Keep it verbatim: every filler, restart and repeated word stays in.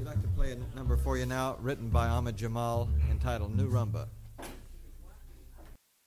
like to play a number for you now, written by Ahmad Jamal, entitled New Rumba.